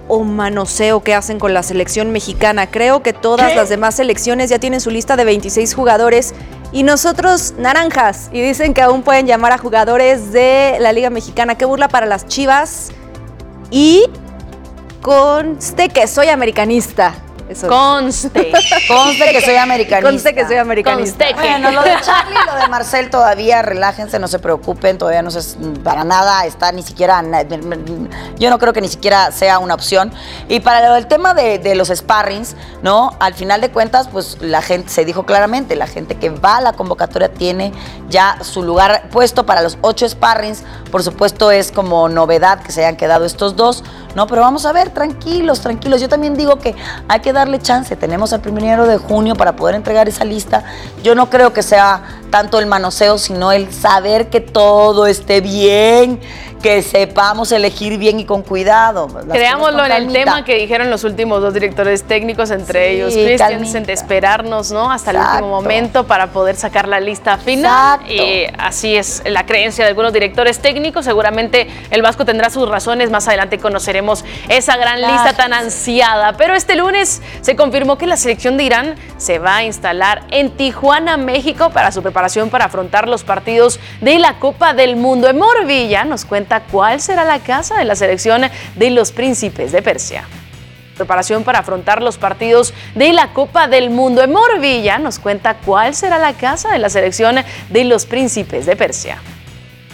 o manoseo que hacen con la selección mexicana. Creo que todas las demás selecciones ya tienen su lista de 26 jugadores y nosotros naranjas. Y dicen que aún pueden llamar a jugadores de la Liga Mexicana. Qué burla para las Chivas. Y conste que soy americanista. Eso Conste que soy americanista. Conste que soy americanista. Bueno, lo de Charlie y lo de Marcel todavía, relájense, no se preocupen, todavía no es para nada, está ni siquiera, yo no creo que ni siquiera sea una opción. Y para el tema de los sparrings, ¿no? Al final de cuentas, pues la gente, se dijo claramente, la gente que va a la convocatoria tiene ya su lugar puesto para los 8 sparrings. Por supuesto es como novedad que se hayan quedado estos 2, ¿no? Pero vamos a ver, tranquilos. Yo también digo que hay que darle chance. Tenemos al 1 de junio para poder entregar esa lista. Yo no creo que sea tanto el manoseo, sino el saber que todo esté bien, que sepamos elegir bien y con cuidado. Creámoslo en el tema que dijeron los últimos 2 directores técnicos, entre ellos Christiansen, de esperarnos, ¿no? Hasta el último momento para poder sacar la lista final. Y así es la creencia de algunos directores técnicos. Seguramente el Vasco tendrá sus razones. Más adelante conoceremos esa gran lista tan ansiada. Pero este lunes se confirmó que la selección de Irán se va a instalar en Tijuana, México, para su preparación para afrontar los partidos de la Copa del Mundo. Emor Villa nos cuenta cuál será la casa de la selección de los Príncipes de Persia. Preparación para afrontar los partidos de la Copa del Mundo. Emor Villa nos cuenta cuál será la casa de la selección de los Príncipes de Persia.